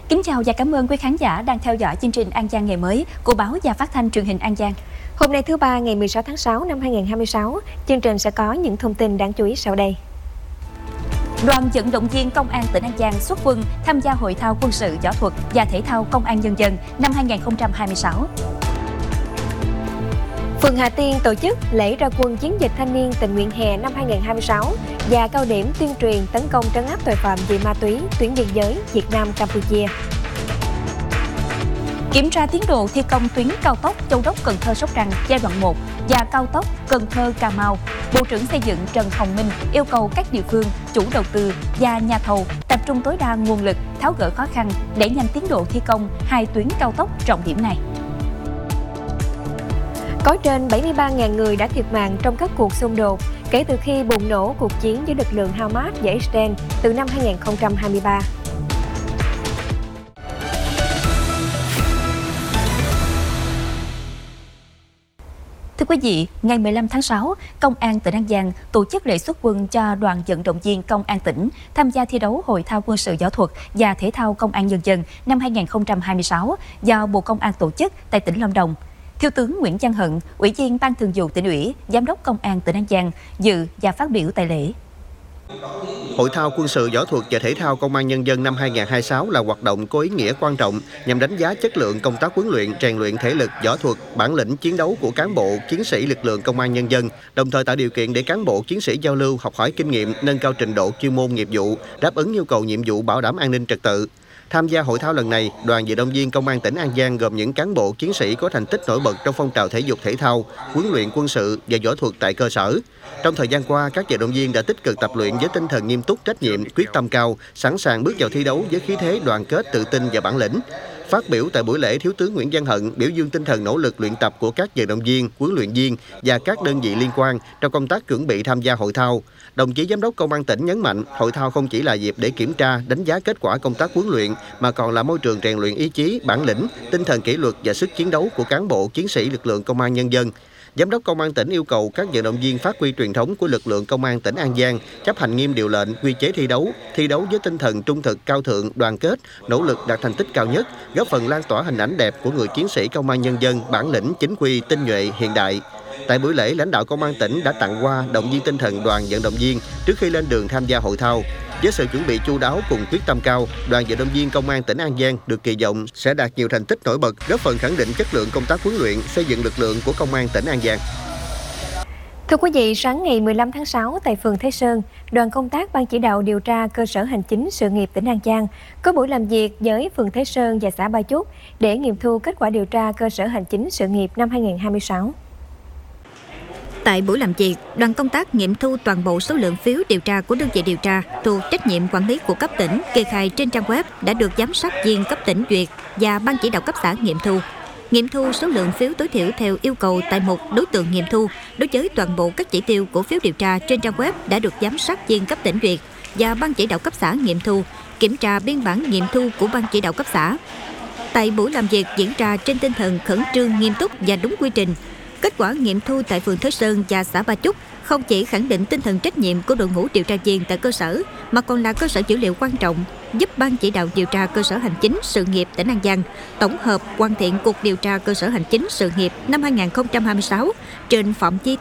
Kính chào và cảm ơn quý khán giả đang theo dõi chương trình An Giang ngày mới của báo và phát thanh truyền hình An Giang. Hôm nay thứ Ba ngày 16 tháng 6 năm 2026, chương trình sẽ có những thông tin đáng chú ý sau đây. Đoàn vận động viên Công an tỉnh An Giang xuất quân tham gia hội thao quân sự võ thuật và thể thao Công an Nhân dân năm 2026. Phường Hà Tiên tổ chức lễ ra quân chiến dịch thanh niên tình nguyện hè năm 2026 và cao điểm tuyên truyền tấn công trấn áp tội phạm về ma túy tuyến biên giới Việt Nam Campuchia. Kiểm tra tiến độ thi công tuyến cao tốc Châu Đốc - Cần Thơ - Sóc Trăng giai đoạn 1 và cao tốc Cần Thơ - Cà Mau, Bộ trưởng Xây dựng Trần Hồng Minh yêu cầu các địa phương, chủ đầu tư và nhà thầu tập trung tối đa nguồn lực tháo gỡ khó khăn để nhanh tiến độ thi công hai tuyến cao tốc trọng điểm này. Có trên 73.000 người đã thiệt mạng trong các cuộc xung đột kể từ khi bùng nổ cuộc chiến giữa lực lượng Hamas và Israel từ năm 2023. Thưa quý vị, ngày 15 tháng 6, Công an tỉnh An Giang tổ chức lễ xuất quân cho đoàn vận động viên Công an tỉnh tham gia thi đấu hội thao quân sự võ thuật và thể thao Công an Nhân dân năm 2026 do Bộ Công an tổ chức tại tỉnh Lâm Đồng. Thiếu tướng Nguyễn Văn Hận, Ủy viên Ban Thường vụ Tỉnh ủy, Giám đốc Công an tỉnh An Giang dự và phát biểu tại lễ. Hội thao quân sự võ thuật và thể thao Công an Nhân dân năm 2026 là hoạt động có ý nghĩa quan trọng nhằm đánh giá chất lượng công tác huấn luyện, rèn luyện thể lực, võ thuật, bản lĩnh chiến đấu của cán bộ, chiến sĩ lực lượng Công an Nhân dân, đồng thời tạo điều kiện để cán bộ, chiến sĩ giao lưu, học hỏi kinh nghiệm, nâng cao trình độ chuyên môn nghiệp vụ, đáp ứng yêu cầu nhiệm vụ bảo đảm an ninh trật tự. Tham gia hội thao lần này, đoàn vận động viên Công an tỉnh An Giang gồm những cán bộ chiến sĩ có thành tích nổi bật trong phong trào thể dục thể thao, huấn luyện quân sự và võ thuật tại cơ sở. Trong thời gian qua, các vận động viên đã tích cực tập luyện với tinh thần nghiêm túc, trách nhiệm, quyết tâm cao, sẵn sàng bước vào thi đấu với khí thế đoàn kết, tự tin và bản lĩnh. Phát biểu tại buổi lễ, Thiếu tướng Nguyễn Văn Hận biểu dương tinh thần nỗ lực luyện tập của các vận động viên, huấn luyện viên và các đơn vị liên quan trong công tác chuẩn bị tham gia hội thao. Đồng chí Giám đốc Công an tỉnh nhấn mạnh, hội thao không chỉ là dịp để kiểm tra, đánh giá kết quả công tác huấn luyện, mà còn là môi trường rèn luyện ý chí, bản lĩnh, tinh thần kỷ luật và sức chiến đấu của cán bộ, chiến sĩ lực lượng Công an Nhân dân. Giám đốc Công an tỉnh yêu cầu các vận động viên phát huy truyền thống của lực lượng Công an tỉnh An Giang, chấp hành nghiêm điều lệnh, quy chế thi đấu với tinh thần trung thực, cao thượng, đoàn kết, nỗ lực đạt thành tích cao nhất, góp phần lan tỏa hình ảnh đẹp của người chiến sĩ Công an Nhân dân, bản lĩnh, chính quy, tinh nhuệ, hiện đại. Tại buổi lễ, lãnh đạo Công an tỉnh đã tặng hoa, động viên tinh thần đoàn vận động viên trước khi lên đường tham gia hội thao. Với sự chuẩn bị chu đáo cùng quyết tâm cao, đoàn vận động viên Công an tỉnh An Giang được kỳ vọng sẽ đạt nhiều thành tích nổi bật, góp phần khẳng định chất lượng công tác huấn luyện, xây dựng lực lượng của Công an tỉnh An Giang. Thưa quý vị, sáng ngày 15 tháng 6 tại phường Thế Sơn, đoàn công tác Ban chỉ đạo điều tra cơ sở hành chính sự nghiệp tỉnh An Giang có buổi làm việc với phường Thế Sơn và xã Ba Chốt để nghiệm thu kết quả điều tra cơ sở hành chính sự nghiệp năm 2026. Tại buổi làm việc, đoàn công tác nghiệm thu toàn bộ số lượng phiếu điều tra của đơn vị điều tra thuộc trách nhiệm quản lý của cấp tỉnh kê khai trên trang web đã được giám sát viên cấp tỉnh duyệt và Ban chỉ đạo cấp xã nghiệm thu. Nghiệm thu số lượng phiếu tối thiểu theo yêu cầu tại mục đối tượng nghiệm thu đối với toàn bộ các chỉ tiêu của phiếu điều tra trên trang web đã được giám sát viên cấp tỉnh duyệt và Ban chỉ đạo cấp xã nghiệm thu, kiểm tra biên bản nghiệm thu của Ban chỉ đạo cấp xã. Tại buổi làm việc diễn ra trên tinh thần khẩn trương, nghiêm túc và đúng quy trình. Kết quả nghiệm thu tại phường Thế Sơn và xã Ba Chốt không chỉ khẳng định tinh thần trách nhiệm của đội ngũ điều tra viên tại cơ sở, mà còn là cơ sở dữ liệu quan trọng giúp Ban chỉ đạo điều tra cơ sở hành chính sự nghiệp tỉnh An Giang tổng hợp hoàn thiện cuộc điều tra cơ sở hành chính sự nghiệp năm 2026 trên phạm vi